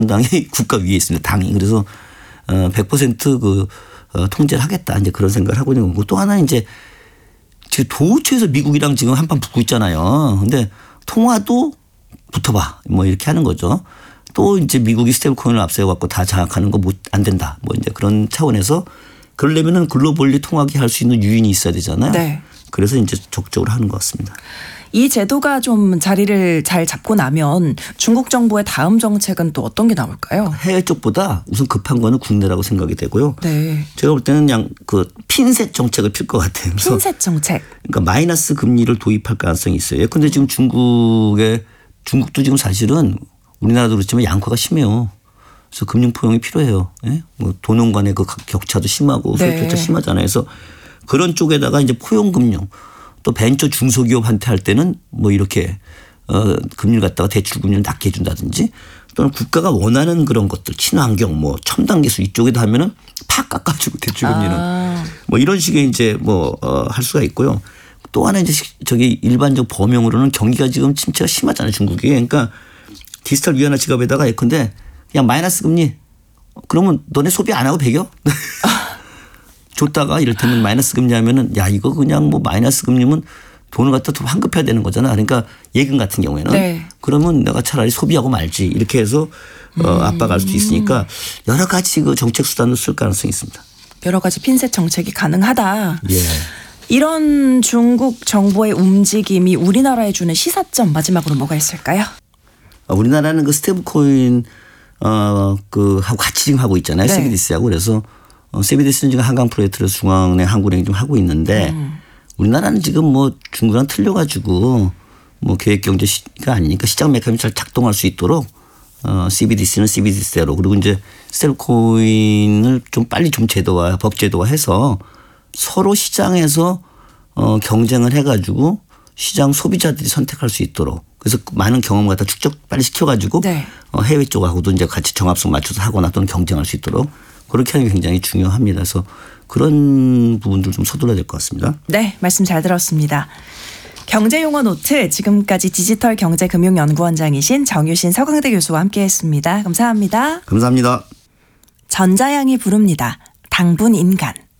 당이 국가 위에 있습니다. 당이. 그래서 100% 통제를 하겠다. 이제 그런 생각을 하고 있는 거고 또 하나 이제 지금 도처에서 미국이랑 지금 한판 붙고 있잖아요. 근데 통화도 붙어봐. 뭐 이렇게 하는 거죠. 또 이제 미국이 스테이블 코인을 앞세워갖고 다 장악하는 거 안 된다. 뭐 이제 그런 차원에서 그러려면은 글로벌리 통하게 할 수 있는 유인이 있어야 되잖아요. 네. 그래서 이제 적극적으로 하는 것 같습니다. 이 제도가 좀 자리를 잘 잡고 나면 중국 정부의 다음 정책은 또 어떤 게 나올까요? 해외 쪽보다 우선 급한 거는 국내라고 생각이 되고요. 네. 제가 볼 때는 그냥 그 핀셋 정책을 필 것 같아요. 핀셋 정책. 그러니까 마이너스 금리를 도입할 가능성이 있어요. 그런데 지금 중국도 지금 사실은 우리나라도 그렇지만 양화가 심해요. 그래서 금융 포용이 필요해요. 예? 뭐 돈원 간의 그 격차도 심하고 소액 격차 심하잖아요. 그래서 그런 쪽에다가 이제 포용 금융 또 벤처 중소기업한테 할 때는 뭐 이렇게 금리를 갖다가 대출 금리를 낮게 해준다든지 또는 국가가 원하는 그런 것들 친환경 뭐 첨단 기술 이쪽에다 하면은 팍 깎아주고 대출 금리는 뭐 이런 식의 이제 뭐 할 수가 있고요. 또 하나 이제 저기 일반적 범용으로는 경기가 지금 진짜 심하잖아요. 중국이. 그러니까 디지털 위안화 지갑에다가 예컨대 그냥 마이너스 금리 그러면 너네 소비 안 하고 배겨? 줬다가 이를테면 마이너스 금리 하면은 야 이거 그냥 뭐 마이너스 금리면 돈을 갖다 더 환급해야 되는 거잖아. 그러니까 예금 같은 경우에는 네. 그러면 내가 차라리 소비하고 말지 이렇게 해서 압박할 수도 있으니까 여러 가지 그 정책 수단을 쓸 가능성이 있습니다. 여러 가지 핀셋 정책이 가능하다. 예. 이런 중국 정부의 움직임이 우리나라에 주는 시사점 마지막으로 뭐가 있을까요? 우리나라는 그 스테이블 코인 하고 같이 지금 하고 있잖아요. 네. CBDC하고 그래서 CBDC는 지금 한강 프로젝트를 중앙은행 한국은행이 좀 하고 있는데 우리나라는 지금 뭐 중국이랑 틀려가지고 뭐 계획경제가 아니니까 시장 메커니즘이 잘 작동할 수 있도록 CBDC는 CBDC대로 그리고 이제 스테이블 코인을 좀 빨리 좀 법 제도화해서 서로 시장에서 경쟁을 해가지고 시장 소비자들이 선택할 수 있도록 그래서 많은 경험을 갖다 축적 빨리 시켜가지고 네. 해외 쪽하고도 이제 같이 정합성 맞춰서 하거나 또는 경쟁할 수 있도록 그렇게 하는 게 굉장히 중요합니다. 그래서 그런 부분들 좀 서둘러야 될 것 같습니다. 네, 말씀 잘 들었습니다. 경제용어 노트 지금까지 디지털경제금융연구원장이신 정유신 서강대 교수와 함께했습니다. 감사합니다. 감사합니다. 전자양이 부릅니다. 당분 인간.